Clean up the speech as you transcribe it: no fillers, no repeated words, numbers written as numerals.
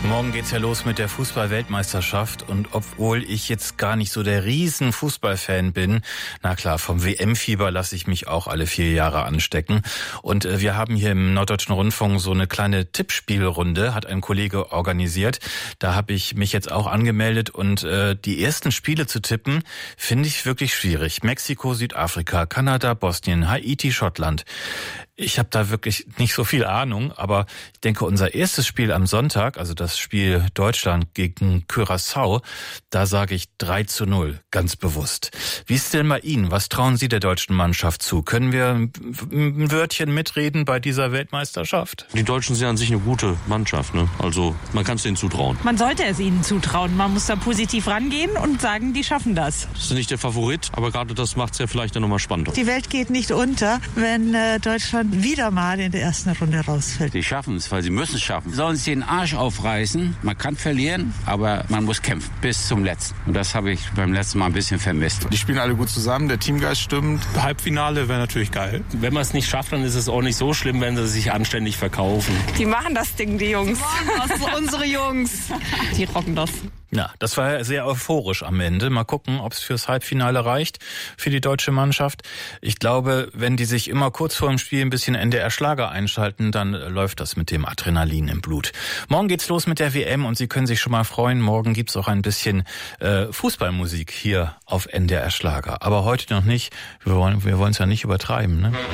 Morgen geht's ja los mit der Fußball-Weltmeisterschaft und obwohl ich jetzt gar nicht so der riesen Fußballfan bin, na klar, vom WM-Fieber lasse ich mich auch alle 4 Jahre anstecken. Und wir haben hier im Norddeutschen Rundfunk so eine kleine Tippspielrunde, hat ein Kollege organisiert. Da habe ich mich jetzt auch angemeldet und die ersten Spiele zu tippen, finde ich wirklich schwierig. Mexiko, Südafrika, Kanada, Bosnien, Haiti, Schottland. Ich habe da wirklich nicht so viel Ahnung, aber ich denke, unser erstes Spiel am Sonntag, also das Spiel Deutschland gegen Curaçao, da sage ich 3:0, ganz bewusst. Wie ist denn bei Ihnen? Was trauen Sie der deutschen Mannschaft zu? Können wir ein Wörtchen mitreden bei dieser Weltmeisterschaft? Die Deutschen sind an sich eine gute Mannschaft, ne? Also man kann es denen zutrauen. Man sollte es ihnen zutrauen. Man muss da positiv rangehen und sagen, die schaffen das. Das ist nicht der Favorit, aber gerade das macht es ja vielleicht dann nochmal spannender. Die Welt geht nicht unter, wenn Deutschland wieder mal in der ersten Runde rausfällt. Die schaffen es, weil sie müssen es schaffen. Sollen sie den Arsch aufreißen. Man kann verlieren, aber man muss kämpfen bis zum Letzten. Und das habe ich beim letzten Mal ein bisschen vermisst. Die spielen alle gut zusammen, der Teamgeist stimmt. Halbfinale wäre natürlich geil. Wenn man es nicht schafft, dann ist es auch nicht so schlimm, wenn sie sich anständig verkaufen. Die machen das Ding, die Jungs. Das sind unsere Jungs. Die rocken das. Ja, das war sehr euphorisch am Ende. Mal gucken, ob es fürs Halbfinale reicht für die deutsche Mannschaft. Ich glaube, wenn die sich immer kurz vor dem Spiel ein bisschen NDR-Schlager einschalten, dann läuft das mit dem Adrenalin im Blut. Morgen geht's los mit der WM und Sie können sich schon mal freuen. Morgen gibt's auch ein bisschen Fußballmusik hier auf NDR Schlager. Aber heute noch nicht. Wir wollen es ja nicht übertreiben, ne?